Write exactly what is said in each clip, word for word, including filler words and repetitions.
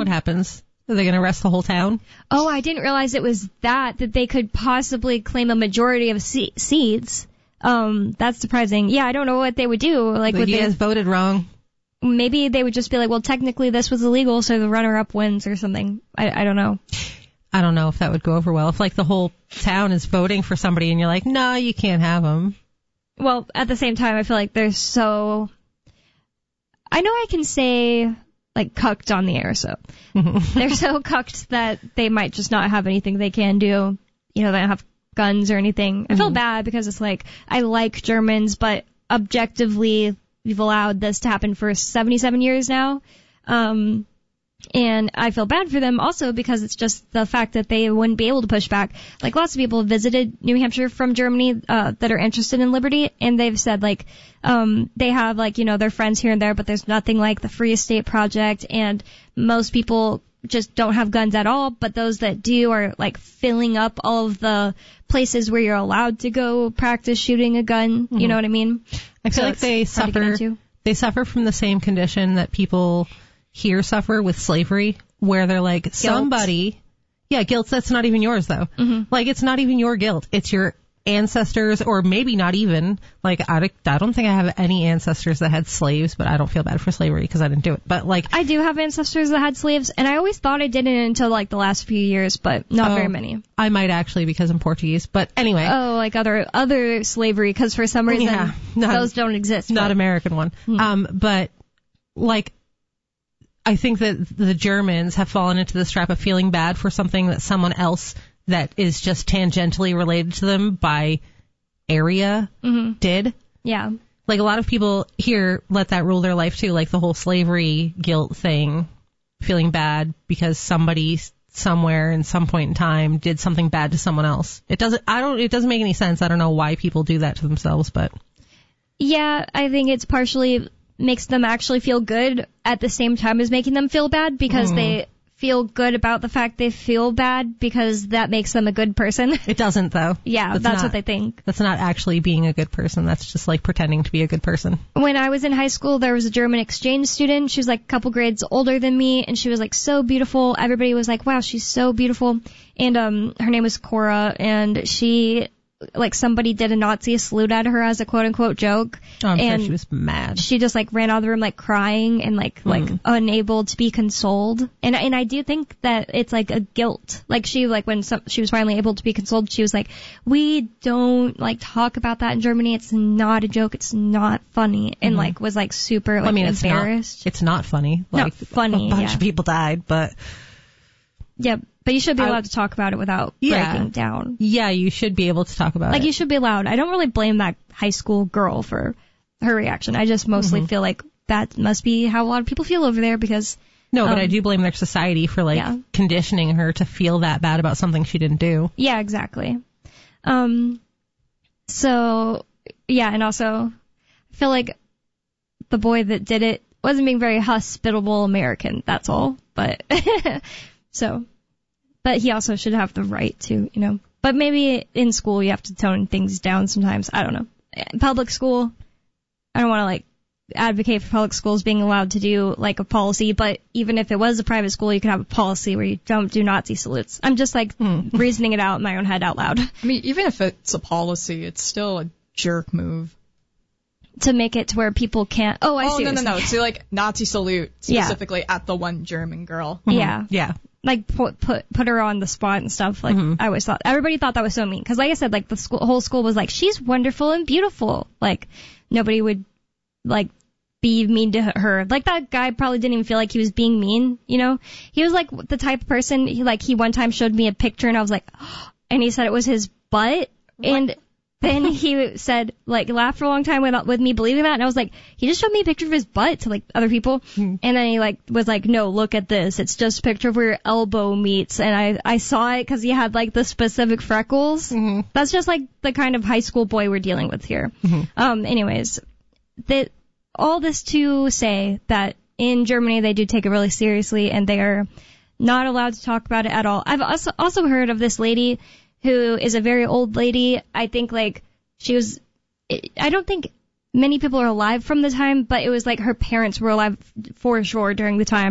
happens? Are they going to arrest the whole town? Oh, I didn't realize it was that, that they could possibly claim a majority of se- seats. Um, that's surprising. Yeah, I don't know what they would do. Like, But would you they, guys voted wrong. maybe they would just be like, well, technically this was illegal, so the runner-up wins or something. I, I don't know. I don't know if that would go over well. If, like, the whole town is voting for somebody and you're like, no, you can't have them. Well, at the same time, I feel like they're so... I know I can say... like, cucked on the air, so they're so cucked that they might just not have anything they can do. You know, they don't have guns or anything. I feel Mm-hmm. bad because it's like, I like Germans, but objectively, we've allowed this to happen for seventy-seven years now. Um, and I feel bad for them also because it's just the fact that they wouldn't be able to push back. Like, lots of people visited New Hampshire from Germany uh, that are interested in liberty, and they've said, like, um, they have, like, you know, their friends here and there, but there's nothing like the Free Estate Project, and most people just don't have guns at all, but those that do are, like, filling up all of the places where you're allowed to go practice shooting a gun. Mm-hmm. You know what I mean? I feel So like it's they hard to get suffer. into. They suffer from the same condition that people here suffer with slavery, where they're like, guilt. somebody, yeah, guilt that's not even yours though. Mm-hmm. Like, it's not even your guilt. It's your ancestors, or maybe not even. Like, I, I don't think I have any ancestors that had slaves, but I don't feel bad for slavery because I didn't do it. But like, I do have ancestors that had slaves, and I always thought I didn't until like the last few years, but not oh, very many. I might actually because I'm Portuguese, but anyway. Oh, like other other slavery, because for some reason yeah, not, those don't exist. Not but. American one. Hmm. Um, but like, I think that the Germans have fallen into this trap of feeling bad for something that someone else that is just tangentially related to them by area Mm-hmm. did. Yeah. Like, a lot of people here let that rule their life too, like the whole slavery guilt thing, feeling bad because somebody somewhere in some point in time did something bad to someone else. It doesn't, I don't, it doesn't make any sense. I don't know why people do that to themselves, but. Yeah, I think it's partially makes them actually feel good at the same time as making them feel bad, because mm. they feel good about the fact they feel bad because that makes them a good person. It doesn't, though. Yeah, that's, that's not, what they think. That's not actually being a good person. That's just like pretending to be a good person. When I was in high school, there was a German exchange student. She was like a couple grades older than me, and she was like so beautiful. Everybody was like, wow, she's so beautiful. And um, her name was Cora, and she... like, somebody did a Nazi salute at her as a quote-unquote joke. Oh, I'm and sure she was mad. She just, like, ran out of the room, like, crying and, like, mm. like unable to be consoled. And and I do think that it's, like, a guilt. Like, she, like, when some, she was finally able to be consoled, she was like, we don't, like, talk about that in Germany. It's not a joke. It's not funny. And, mm-hmm. like, was, like, super, like, well, I mean, embarrassed. It's not, it's not funny. Like, not funny, a bunch yeah. of people died, but... Yeah, but you should be allowed I, to talk about it without yeah, breaking down. Yeah, you should be able to talk about like, it. Like, you should be allowed. I don't really blame that high school girl for her reaction. I just mostly mm-hmm. feel like that must be how a lot of people feel over there, because... No, um, but I do blame their society for, like, yeah. conditioning her to feel that bad about something she didn't do. Yeah, exactly. Um, so, yeah, and also, I feel like the boy that did it wasn't being very hospitable American, that's all. But... So, but he also should have the right to, you know, but maybe in school you have to tone things down sometimes. I don't know. In public school, I don't want to, like, advocate for public schools being allowed to do, like, a policy, but even if it was a private school, you could have a policy where you don't do Nazi salutes. I'm just, like, mm. reasoning it out in my own head out loud. I mean, even if it's a policy, it's still a jerk move. To make it to where people can't... Oh, I oh, see. Oh, no, no, no. To, so, like, Nazi salute specifically yeah. at the one German girl. Mm-hmm. Yeah. Yeah. Like, put, put put her on the spot and stuff. Like, mm-hmm. I always thought... Everybody thought that was so mean. Because, like I said, like, the school, whole school was like, she's wonderful and beautiful. Like, nobody would, like, be mean to her. Like, that guy probably didn't even feel like he was being mean, you know? He was, like, the type of person... He, like, he one time showed me a picture, and I was like... Oh, and he said it was his butt. What? And... Then he said, like, laughed for a long time with, with me believing that, and I was like, he just showed me a picture of his butt to, like, other people, mm-hmm. and then he, like, was like, no, look at this, it's just a picture of where your elbow meets, and I, I saw it because he had, like, the specific freckles. Mm-hmm. That's just, like, the kind of high school boy we're dealing with here. Mm-hmm. Um, anyways, that, all this to say that in Germany they do take it really seriously, and they are not allowed to talk about it at all. I've also, also heard of this lady who is a very old lady. I think, like, she was, I don't think many people are alive from the time, but it was like her parents were alive for sure during the time.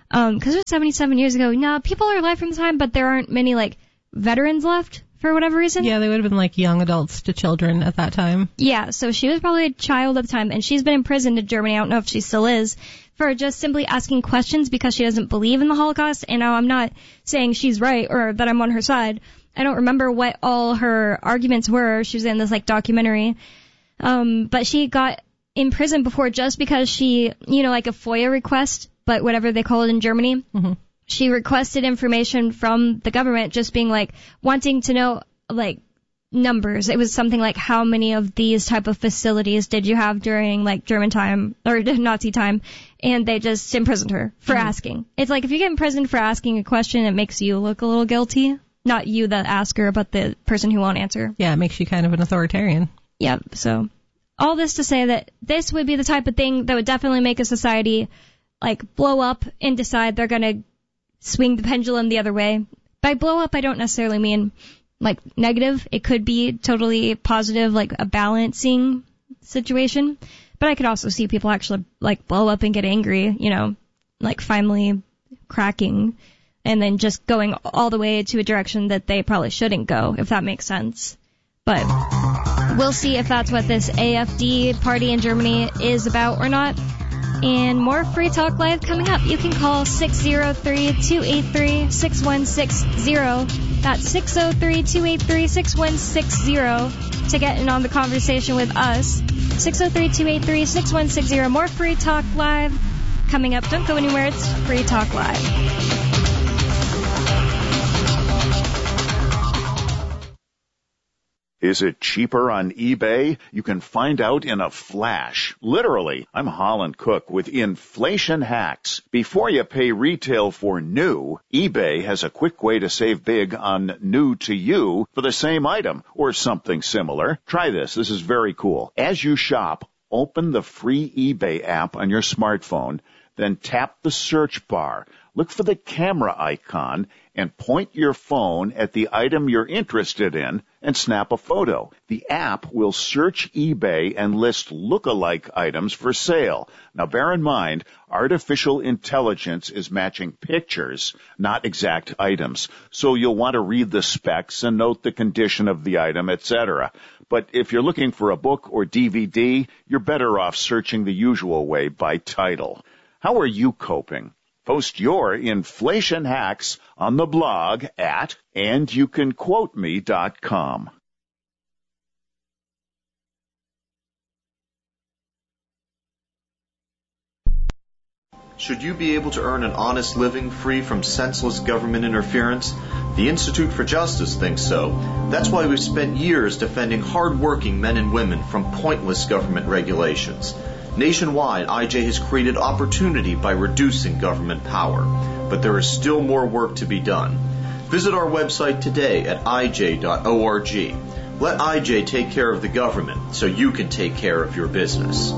Um, cause it was seventy-seven years ago. No, people are alive from the time, but there aren't many, like, veterans left for whatever reason. Yeah, they would have been like young adults to children at that time. Yeah, so she was probably a child at the time, and she's been imprisoned in Germany. I don't know if she still is, for just simply asking questions because she doesn't believe in the Holocaust. And now I'm not saying she's right or that I'm on her side. I don't remember what all her arguments were. She was in this, like, documentary. Um, but she got in prison before just because she, you know, like a FOIA request, but whatever they call it in Germany. Mm-hmm. She requested information from the government, just being like, wanting to know, like, numbers. It was something like, how many of these type of facilities did you have during, like, German time, or Nazi time? And they just imprisoned her for mm-hmm. asking. It's like, if you get imprisoned for asking a question, it makes you look a little guilty. Not you, the asker, but the person who won't answer. Yeah, it makes you kind of an authoritarian. Yep, so all this to say that this would be the type of thing that would definitely make a society, like, blow up and decide they're going to swing the pendulum the other way. By blow up, I don't necessarily mean, like, negative. It could be totally positive, like a balancing situation. But I could also see people actually, like, blow up and get angry, you know, like finally cracking and then just going all the way to a direction that they probably shouldn't go, if that makes sense. But we'll see if that's what this A F D party in Germany is about or not. And more Free Talk Live coming up. You can call six oh three, two eight three, six one six zero. That's six oh three, two eight three, six one six zero to get in on the conversation with us. six oh three, two eight three, six one six zero. More Free Talk Live coming up. Don't go anywhere. It's Free Talk Live. Is it cheaper on eBay? You can find out in a flash. Literally. I'm Holland Cook with Inflation Hacks. Before you pay retail for new, eBay has a quick way to save big on new to you for the same item or something similar. Try this. This is very cool. As you shop, open the free eBay app on your smartphone, then tap the search bar. Look for the camera icon and point your phone at the item you're interested in and snap a photo. The app will search eBay and list look-alike items for sale. Now, bear in mind, artificial intelligence is matching pictures, not exact items. So you'll want to read the specs and note the condition of the item, et cetera. But if you're looking for a book or D V D, you're better off searching the usual way by title. How are you coping? Post your inflation hacks on the blog at and you can quote me dot com. Should you be able to earn an honest living free from senseless government interference? The Institute for Justice thinks so. That's why we've spent years defending hard-working men and women from pointless government regulations. Nationwide, I J has created opportunity by reducing government power. But there is still more work to be done. Visit our website today at I J dot org. Let I J take care of the government so you can take care of your business.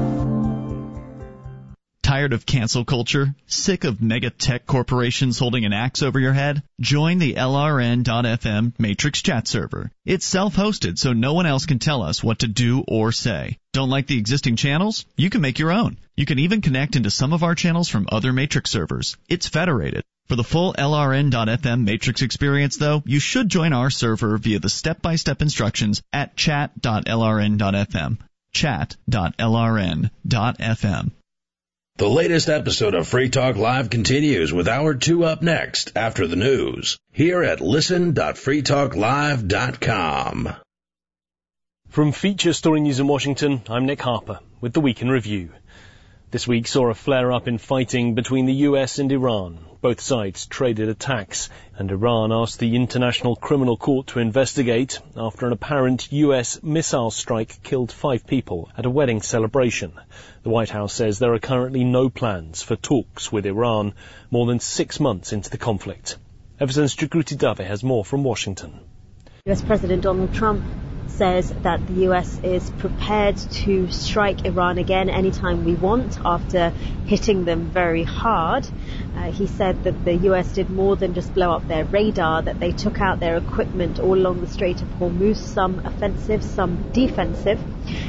Tired of cancel culture? Sick of mega tech corporations holding an axe over your head? Join the L R N dot F M Matrix chat server. It's self-hosted, so no one else can tell us what to do or say. Don't like the existing channels? You can make your own. You can even connect into some of our channels from other Matrix servers. It's federated. For the full L R N dot F M Matrix experience, though, you should join our server via the step-by-step instructions at chat dot L R N dot F M. chat dot L R N dot F M. The latest episode of Free Talk Live continues with Hour two up next after the news here at listen dot free talk live dot com. From Feature Story News in Washington, I'm Nick Harper with the Week in Review. This week saw a flare-up in fighting between the U S and Iran. Both sides traded attacks, and Iran asked the International Criminal Court to investigate after an apparent U S missile strike killed five people at a wedding celebration. The White House says there are currently no plans for talks with Iran more than six months into the conflict. Everton's Jagriti Dave has more from Washington. U S President Donald Trump says that the U S is prepared to strike Iran again anytime we want after hitting them very hard. Uh, he said that the U S did more than just blow up their radar, that they took out their equipment all along the Strait of Hormuz, some offensive, some defensive.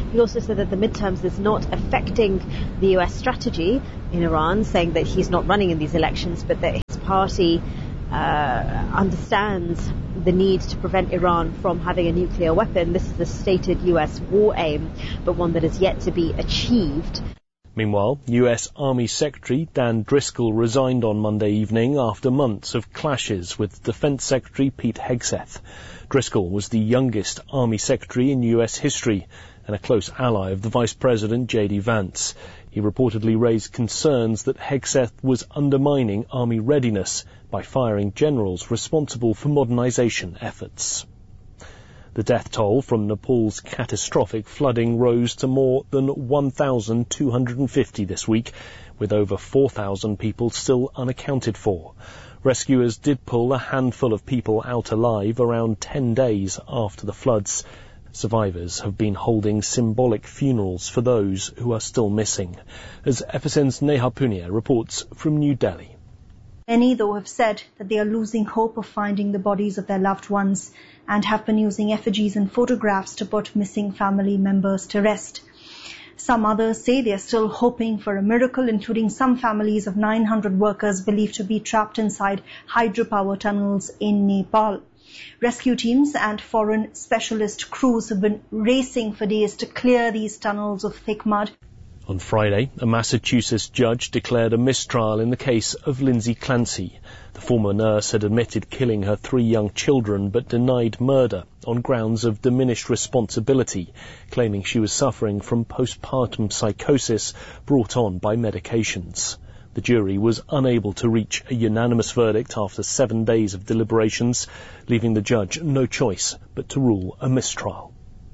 He also said that the midterms is not affecting the U S strategy in Iran, saying that he's not running in these elections, but that his party uh, understands the need to prevent Iran from having a nuclear weapon. This is a stated U S war aim, but one that is yet to be achieved. Meanwhile, U S Army Secretary Dan Driscoll resigned on Monday evening after months of clashes with Defense Secretary Pete Hegseth. Driscoll was the youngest Army Secretary in U S history and a close ally of the Vice President J D Vance. He reportedly raised concerns that Hegseth was undermining Army readiness by firing generals responsible for modernization efforts. The death toll from Nepal's catastrophic flooding rose to more than one thousand two hundred fifty this week, with over four thousand people still unaccounted for. Rescuers did pull a handful of people out alive around ten days after the floods. Survivors have been holding symbolic funerals for those who are still missing. As F S N's Neha Punia reports from New Delhi. Many, though, have said that they are losing hope of finding the bodies of their loved ones and have been using effigies and photographs to put missing family members to rest. Some others say they are still hoping for a miracle, including some families of nine hundred workers believed to be trapped inside hydropower tunnels in Nepal. Rescue teams and foreign specialist crews have been racing for days to clear these tunnels of thick mud. On Friday, a Massachusetts judge declared a mistrial in the case of Lindsay Clancy. The former nurse had admitted killing her three young children but denied murder on grounds of diminished responsibility, claiming she was suffering from postpartum psychosis brought on by medications. The jury was unable to reach a unanimous verdict after seven days of deliberations, leaving the judge no choice but to rule a mistrial.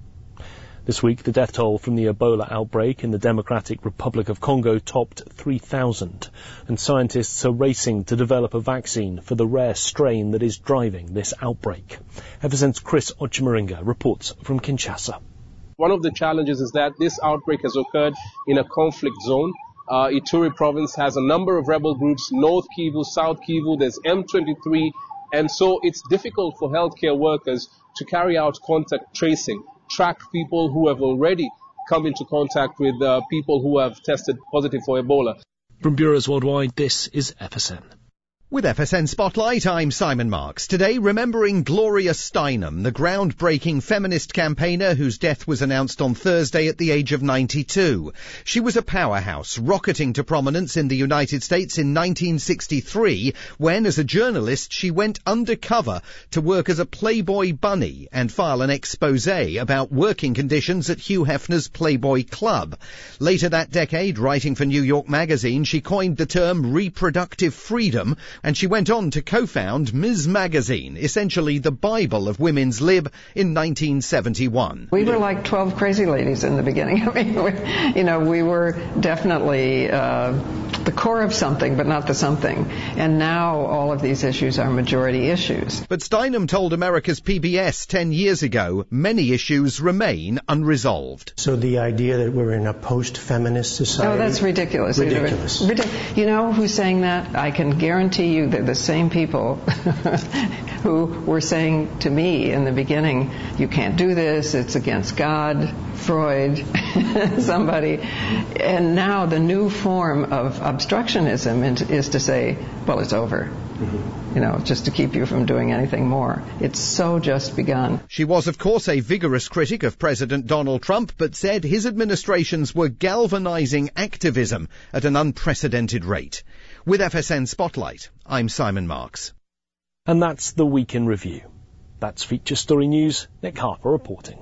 This week, the death toll from the Ebola outbreak in the Democratic Republic of Congo topped three thousand, and scientists are racing to develop a vaccine for the rare strain that is driving this outbreak. F S N's Chris Ochimaringa reports from Kinshasa. One of the challenges is that this outbreak has occurred in a conflict zone. Uh, Ituri province has a number of rebel groups, North Kivu, South Kivu, there's M twenty-three, and so it's difficult for healthcare workers to carry out contact tracing, track people who have already come into contact with uh, people who have tested positive for Ebola. From Bureaus Worldwide, this is F S N. With F S N Spotlight, I'm Simon Marks. Today, remembering Gloria Steinem, the groundbreaking feminist campaigner whose death was announced on Thursday at the age of ninety-two. She was a powerhouse, rocketing to prominence in the United States in nineteen sixty-three, when, as a journalist, she went undercover to work as a Playboy bunny and file an exposé about working conditions at Hugh Hefner's Playboy Club. Later that decade, writing for New York Magazine, she coined the term reproductive freedom, and she went on to co-found Miz Magazine, essentially the Bible of women's lib, in nineteen seventy-one. We were like twelve crazy ladies in the beginning. I mean, we, you know, we were definitely uh, the core of something, but not the something. And now all of these issues are majority issues. But Steinem told America's P B S ten years ago, many issues remain unresolved. So the idea that we're in a post-feminist society... Oh, that's ridiculous. Ridiculous. Ridic- you know who's saying that? I can guarantee you they're the same people who were saying to me in the beginning, you can't do this, it's against God, Freud, somebody. And now the new form of obstructionism is to say, well, it's over. Mm-hmm. You know, just to keep you from doing anything more. It's so just begun. She was, of course, a vigorous critic of President Donald Trump, but said his administrations were galvanizing activism at an unprecedented rate. With F S N Spotlight, I'm Simon Marks. And that's the Week in Review. That's Feature Story News. Nick Harper reporting.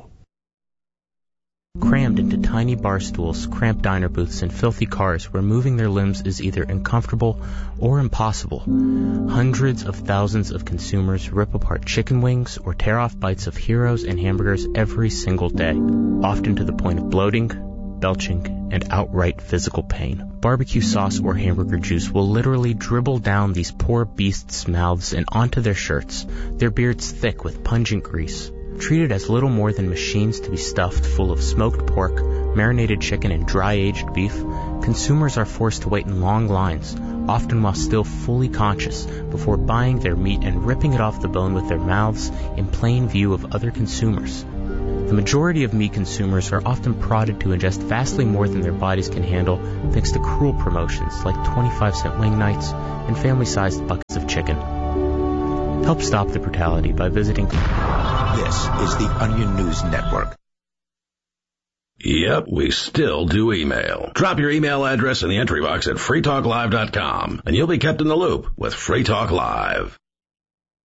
Crammed into tiny bar stools, cramped diner booths, and filthy cars where moving their limbs is either uncomfortable or impossible, hundreds of thousands of consumers rip apart chicken wings or tear off bites of heroes and hamburgers every single day, often to the point of bloating, belching, and outright physical pain. Barbecue sauce or hamburger juice will literally dribble down these poor beasts' mouths and onto their shirts, their beards thick with pungent grease. Treated as little more than machines to be stuffed full of smoked pork, marinated chicken, and dry-aged beef, consumers are forced to wait in long lines, often while still fully conscious, before buying their meat and ripping it off the bone with their mouths in plain view of other consumers. The majority of meat consumers are often prodded to ingest vastly more than their bodies can handle thanks to cruel promotions like twenty-five cent wing nights and family-sized buckets of chicken. Help stop the brutality by visiting... This is the Onion News Network. Yep, we still do email. Drop your email address in the entry box at free talk live dot com, and you'll be kept in the loop with Free Talk Live.